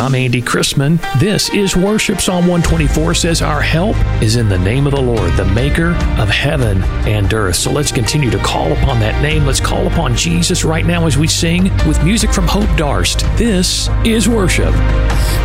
I'm Andy Christman. This is Worship. Psalm 124 says, our help is in the name of the Lord, the maker of heaven and earth. So let's continue to call upon that name. Let's call upon Jesus right now as we sing with music from Hope Darst. This is Worship.